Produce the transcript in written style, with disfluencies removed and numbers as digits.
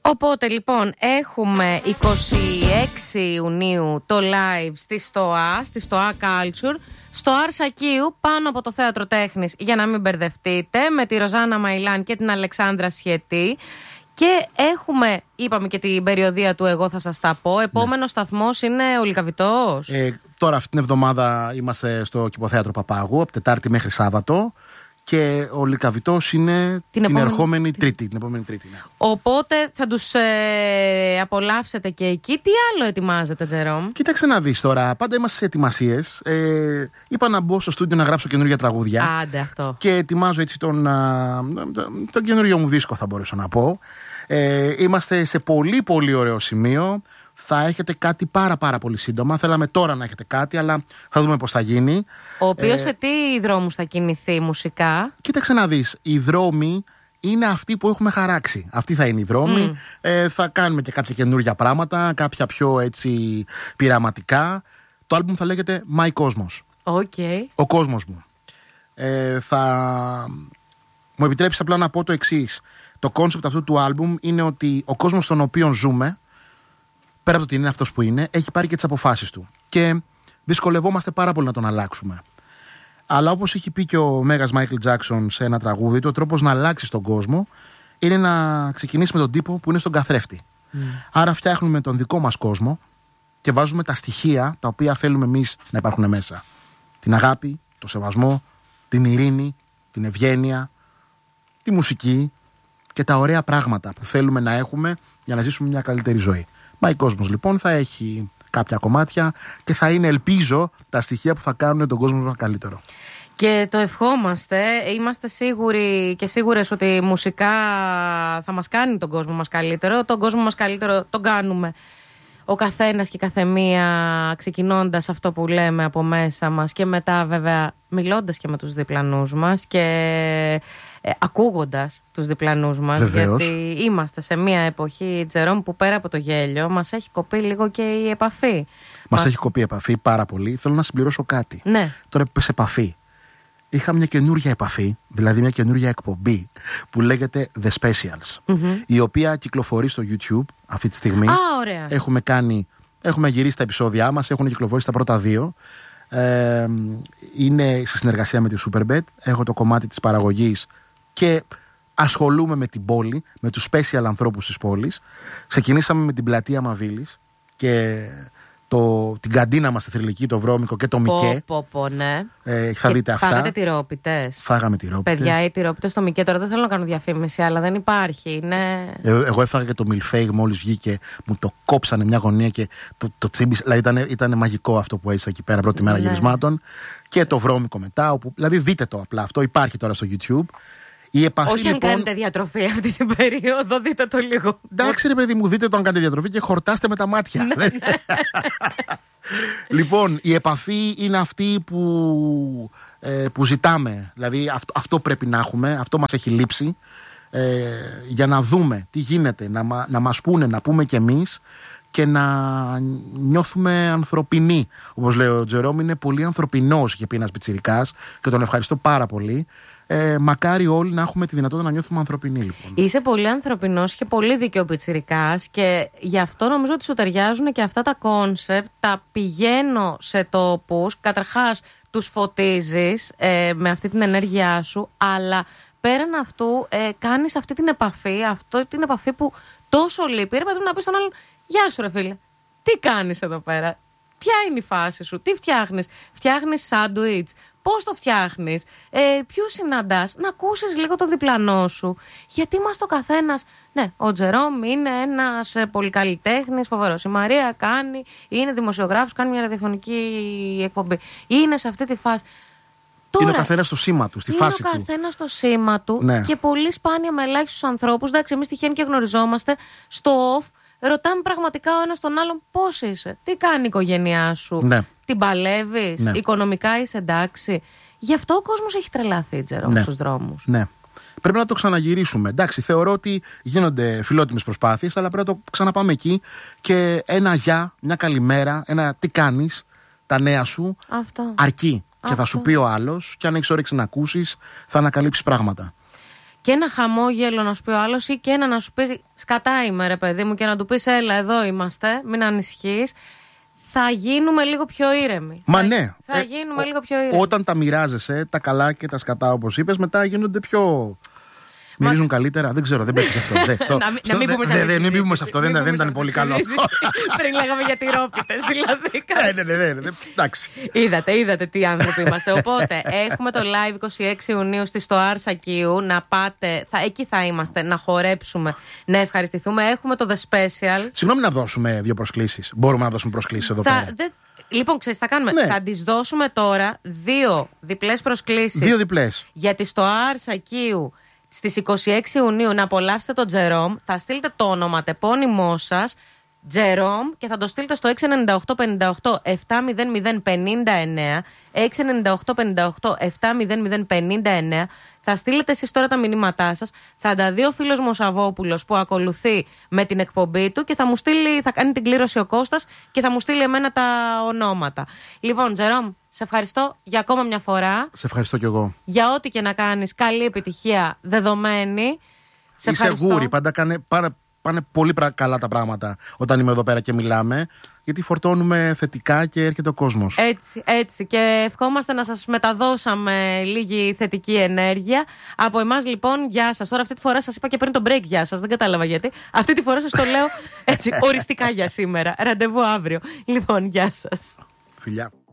Οπότε λοιπόν έχουμε 26 Ιουνίου το live στη ΣΤΟΑ Culture, στο Αρσακίου πάνω από το Θέατρο Τέχνης, για να μην μπερδευτείτε, με τη Ροζάνα Μαϊλάν και την Αλεξάνδρα Σχετή. Και έχουμε, είπαμε και την περιοδία του «Εγώ θα σας τα πω». Επόμενος σταθμός είναι ο Λυκαβητός. Τώρα αυτή την εβδομάδα είμαστε στο Κηποθέατρο Παπάγου, από Τετάρτη μέχρι Σάββατο. Και ο Λυκαβητός είναι την επόμενη Τρίτη. Ναι. Οπότε θα τους απολαύσετε και εκεί. Τι άλλο ετοιμάζετε, Τζερόμ? Κοίταξε να δεις τώρα. Πάντα είμαστε σε ετοιμασίες. Είπα να μπω στο στούντιο να γράψω καινούργια τραγούδια. Άντε αυτό. Και ετοιμάζω έτσι τον καινούριο μου δίσκο, θα μπορούσα να πω. Είμαστε σε πολύ πολύ ωραίο σημείο. Θα έχετε κάτι πάρα πολύ σύντομα. Θέλαμε τώρα να έχετε κάτι, αλλά θα δούμε πώς θα γίνει. Ο οποίος σε τι δρόμους θα κινηθεί μουσικά? Κοίταξε να δεις. Οι δρόμοι είναι αυτοί που έχουμε χαράξει. Αυτοί θα είναι οι δρόμοι. Θα κάνουμε και κάποια καινούργια πράγματα, κάποια πιο έτσι πειραματικά. Το άλμπουμ θα λέγεται My Cosmos. Okay. Ο κόσμος μου. Μου επιτρέψεις απλά να πω το εξής. Το κόνσεπτ αυτού του άλμπουμ είναι ότι ο κόσμος στον οποίο ζούμε, πέρα από το ότι είναι αυτός που είναι, έχει πάρει και τις αποφάσεις του. Και δυσκολευόμαστε πάρα πολύ να τον αλλάξουμε. Αλλά όπως έχει πει και ο Μέγας Μάικλ Τζάκσον σε ένα τραγούδι του, ο τρόπος να αλλάξεις τον κόσμο είναι να ξεκινήσει με τον τύπο που είναι στον καθρέφτη. Άρα φτιάχνουμε τον δικό μας κόσμο και βάζουμε τα στοιχεία τα οποία θέλουμε εμείς να υπάρχουν μέσα. Την αγάπη, το σεβασμό, την ειρήνη, την ευγένεια, τη μουσική και τα ωραία πράγματα που θέλουμε να έχουμε για να ζήσουμε μια καλύτερη ζωή. My Cosmos λοιπόν θα έχει κάποια κομμάτια και θα είναι, ελπίζω, τα στοιχεία που θα κάνουν τον κόσμο μας καλύτερο. Και το ευχόμαστε. Είμαστε σίγουροι και σίγουρες ότι μουσικά θα μας κάνει τον κόσμο μας καλύτερο. Τον κόσμο μας καλύτερο τον κάνουμε ο καθένας και η καθεμία, ξεκινώντας αυτό που λέμε από μέσα μας και μετά βέβαια μιλώντας και με τους διπλανούς μας και ακούγοντας τους διπλανούς μας. Βεβαίως. Γιατί είμαστε σε μια εποχή, Τζερόμ, που πέρα από το γέλιο μας έχει κοπεί λίγο και η επαφή. Μας έχει κοπεί η επαφή πάρα πολύ. Θέλω να συμπληρώσω κάτι. Ναι. Τώρα είπες επαφή. Είχα μια καινούργια επαφή, δηλαδή μια καινούργια εκπομπή που λέγεται The Specials, η οποία κυκλοφορεί στο YouTube αυτή τη στιγμή. Ωραία. Έχουμε γυρίσει τα επεισόδια μας, έχουν κυκλοφορήσει τα πρώτα 2. Είναι σε συνεργασία με τη Superbet. Έχω το κομμάτι της παραγωγής και ασχολούμαι με την πόλη, με τους special ανθρώπους της πόλης. Ξεκινήσαμε με την πλατεία Μαβίλης και την καντίνα μας στη Θρυλική, το Βρώμικο και το Μικέ. Ναι. Θα δείτε αυτά. Φάγατε τυρόπιτες. Φάγαμε τυρόπιτες. Παιδιά, οι τυρόπιτες στο Μικέ, τώρα δεν θέλω να κάνω διαφήμιση, αλλά δεν υπάρχει. Είναι... Εγώ έφαγα και το μιλφέιγ μόλις βγήκε, μου το κόψανε μια γωνία και το τσίμπησε. Δηλαδή ήταν μαγικό αυτό που έζησα εκεί πέρα πρώτη μέρα γυρισμάτων. Και το Βρώμικο μετά. Δηλαδή δείτε το απλά αυτό, υπάρχει τώρα στο YouTube. Η επαφή, όχι λοιπόν, αν κάνετε διατροφή αυτή την περίοδο, δείτε το λίγο. Εντάξει ρε παιδί μου, δείτε το αν κάνετε διατροφή και χορτάστε με τα μάτια. Λοιπόν, η επαφή είναι αυτή που ζητάμε. Δηλαδή αυτό πρέπει να έχουμε, αυτό μας έχει λείψει, για να δούμε τι γίνεται, να μας πούνε, να πούμε κι εμείς και να νιώθουμε ανθρωπινοί. Όπως λέει ο Τζερόμ, είναι πολύ ανθρωπινός, είχε πει ένας πιτσιρικάς και τον ευχαριστώ πάρα πολύ. Μακάρι όλοι να έχουμε τη δυνατότητα να νιώθουμε ανθρωπινοί, λοιπόν. Είσαι πολύ ανθρωπινός και πολύ δίκαιο πιτσιρικάς και γι' αυτό νομίζω ότι σου ταιριάζουν και αυτά τα κόνσεπτ. Τα πηγαίνω σε τόπους, καταρχάς τους φωτίζεις με αυτή την ενέργειά σου, αλλά πέραν αυτού κάνεις αυτή την επαφή, που τόσο λείπει. Ρε παιδί μου, να πεις στον άλλον, γεια σου ρε φίλε, τι κάνεις εδώ πέρα, ποια είναι η φάση σου, τι φτιάχνεις, σάντουιτς, πώς το φτιάχνεις, ποιους συναντάς, να ακούσεις λίγο τον διπλανό σου. Γιατί είμαστε ο καθένας. Ναι, ο Τζερόμ είναι ένας πολυκαλλιτέχνης φοβερός. Η Μαρία είναι δημοσιογράφος, κάνει μια ραδιοφωνική εκπομπή. Είναι σε αυτή τη φάση. Τώρα, είναι ο καθένας στο σήμα του, στη φάση του. Είναι ο καθένας στο σήμα του, ναι. Και πολύ σπάνια με ελάχιστους ανθρώπους. Εντάξει, εμείς τυχαίνει και γνωριζόμαστε στο off. Ρωτάμε πραγματικά ο ένας τον άλλον πώς είσαι, τι κάνει η οικογένειά σου, ναι. Την παλεύεις, ναι. Οικονομικά είσαι εντάξει. Γι' αυτό ο κόσμος έχει τρελαθεί, Τζερόμ, ναι. Στους δρόμους. Ναι. Πρέπει να το ξαναγυρίσουμε. Εντάξει, θεωρώ ότι γίνονται φιλότιμες προσπάθειες, αλλά πρέπει να το ξαναπάμε εκεί και ένα γεια, μια καλημέρα, ένα τι κάνεις, τα νέα σου, αυτό. Αρκεί. Και θα σου πει ο άλλος, και αν έχεις όρεξη να ακούσεις, θα ανακαλύψεις πράγματα. και ένα χαμόγελο να σου πει ο άλλος, ή και ένα να σου πει σκατά είμαι ρε παιδί μου, και να του πεις έλα εδώ είμαστε, μην ανησυχείς, θα γίνουμε λίγο πιο ήρεμοι. Μα ναι. Θα γίνουμε λίγο πιο ήρεμοι. Όταν τα μοιράζεσαι, τα καλά και τα σκατά όπως είπες, μετά γίνονται πιο... Μυρίζουν καλύτερα, δεν ξέρω, δεν πέτυχε αυτό. Να μην πούμε σε αυτό. Δεν ήταν πολύ καλό. Πριν λέγαμε για τυρόπιτες, δηλαδή. Ναι, εντάξει. Είδατε τι άνθρωποι είμαστε. Οπότε έχουμε το live 26 Ιουνίου στο Άρσα Κίου. Να πάτε, εκεί θα είμαστε, να χορέψουμε, να ευχαριστηθούμε. Έχουμε το The Special. Συγγνώμη, να δώσουμε 2 προσκλήσεις. Μπορούμε να δώσουμε προσκλήσεις εδώ πέρα. Λοιπόν, ξέρεις, θα κάνουμε. Θα τις δώσουμε τώρα 2 διπλές προσκλήσεις. 2 διπλές. Γιατί στο Άρσα Κίου. Στις 26 Ιουνίου να απολαύσετε τον Τζερόμ. Θα στείλετε το όνομα, τεπώνυμό σας, Τζερόμ, και θα το στείλετε στο 698 58 700 59. 698 58 700 59. Θα στείλετε εσείς τώρα τα μηνύματά σας. Θα τα δει ο φίλος μου ο Σαββόπουλος που ακολουθεί με την εκπομπή του και θα μου στείλει, θα κάνει την κλήρωση ο Κώστας και θα μου στείλει εμένα τα ονόματα. Λοιπόν, Τζερόμ, σε ευχαριστώ για ακόμα μια φορά. Σε ευχαριστώ κι εγώ. Για ό,τι και να κάνεις, καλή επιτυχία δεδομένη. Είσαι γούρι, πάντα πάνε πολύ καλά τα πράγματα όταν είμαι εδώ πέρα και μιλάμε, γιατί φορτώνουμε θετικά και έρχεται ο κόσμος. Έτσι. Και ευχόμαστε να σας μεταδώσαμε λίγη θετική ενέργεια. Από εμάς λοιπόν, γεια σας. Τώρα αυτή τη φορά σας είπα και πριν το break γεια σας, δεν κατάλαβα γιατί. Αυτή τη φορά σας το λέω έτσι, οριστικά για σήμερα. Ραντεβού αύριο. Λοιπόν, γεια σας. Φιλιά.